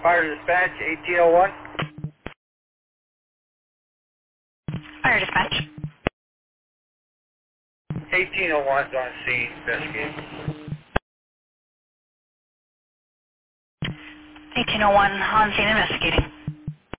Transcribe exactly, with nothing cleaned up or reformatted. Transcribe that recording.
Fire dispatch, eighteen oh one. Fire dispatch. eighteen oh one's on scene, investigating. eighteen oh one on scene investigating.